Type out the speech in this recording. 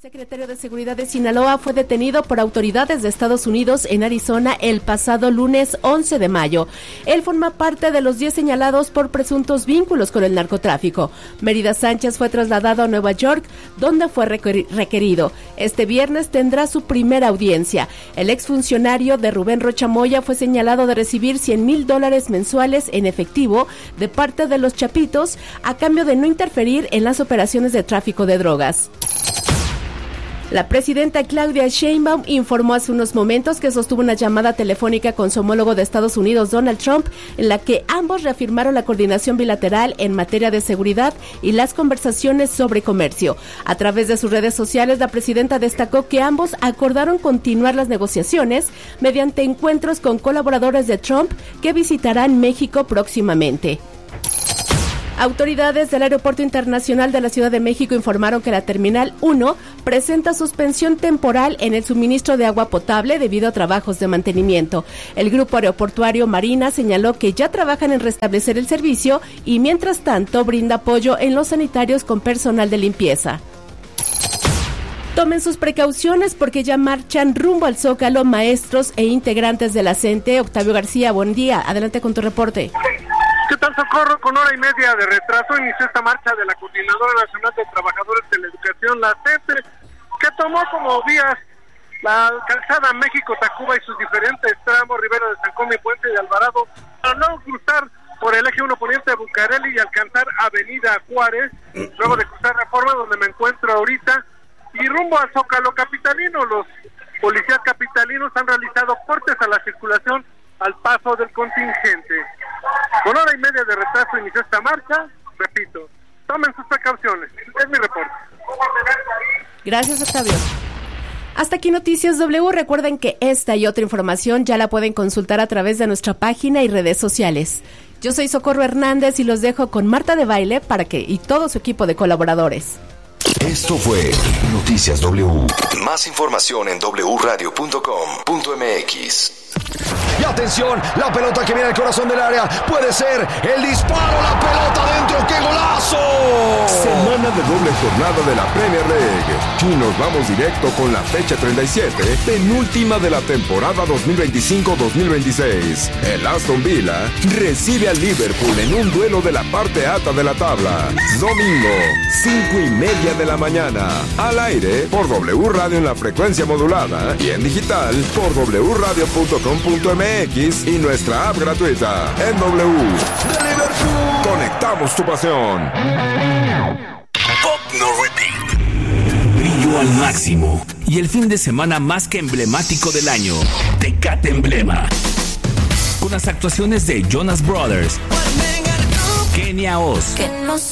secretario de Seguridad de Sinaloa fue detenido por autoridades de Estados Unidos en Arizona el pasado lunes 11 de mayo. Él forma parte de los 10 señalados por presuntos vínculos con el narcotráfico. Mérida Sánchez fue trasladado a Nueva York, donde fue requerido. Este viernes tendrá su primera audiencia. El exfuncionario de Rubén Rocha Moya fue señalado de recibir $100,000 mensuales en efectivo de parte de los Chapitos a cambio de no interferir en las operaciones de tráfico de drogas. La presidenta Claudia Sheinbaum informó hace unos momentos que sostuvo una llamada telefónica con su homólogo de Estados Unidos, Donald Trump, en la que ambos reafirmaron la coordinación bilateral en materia de seguridad y las conversaciones sobre comercio. A través de sus redes sociales, la presidenta destacó que ambos acordaron continuar las negociaciones mediante encuentros con colaboradores de Trump que visitarán México próximamente. Autoridades del Aeropuerto Internacional de la Ciudad de México informaron que la Terminal 1 presenta suspensión temporal en el suministro de agua potable debido a trabajos de mantenimiento. El grupo aeroportuario Marina señaló que ya trabajan en restablecer el servicio y mientras tanto brinda apoyo en los sanitarios con personal de limpieza. Tomen sus precauciones porque ya marchan rumbo al Zócalo maestros e integrantes de la CENTE. Octavio García, buen día. Adelante con tu reporte. ¿Qué tal, Socorro? Con hora y media de retraso inició esta marcha de la Coordinadora Nacional de Trabajadores de la Educación, la CENTE, que tomó como vías la calzada México-Tacuba y sus diferentes tramos, Rivera de San Come, Puente de Alvarado, para luego cruzar por el eje 1 poniente de Bucareli y alcanzar Avenida Juárez, luego de cruzar Reforma, donde me encuentro ahorita, y rumbo al Zócalo capitalino. Los policías capitalinos han realizado cortes a la circulación al paso del contingente. Con hora y media de retraso inició esta marcha. Repito, tomen sus precauciones. Es mi reporte. Gracias, Octavio. Hasta aquí Noticias W. Recuerden que esta y otra información ya la pueden consultar a través de nuestra página y redes sociales. Yo soy Socorro Hernández y los dejo con Marta de Baile y todo su equipo de colaboradores. Esto fue Noticias W. Más información en wradio.com.mx. Y atención, la pelota que viene al corazón del área, puede ser el disparo, la pelota dentro, ¡qué golazo! Semana de doble jornada de la Premier League. Y nos vamos directo con la fecha 37, penúltima de la temporada 2025-2026. El Aston Villa recibe al Liverpool en un duelo de la parte alta de la tabla. Domingo, 5:30 de la mañana. Al aire por W Radio en la frecuencia modulada y en digital por wradio.com.mx y nuestra app gratuita en W. ¡De Liverpool! Conectamos tu pasión. Pop No Repeat. Brillo al máximo y el fin de semana más que emblemático del año. Tecate Emblema. Con las actuaciones de Jonas Brothers, Kenia Oz,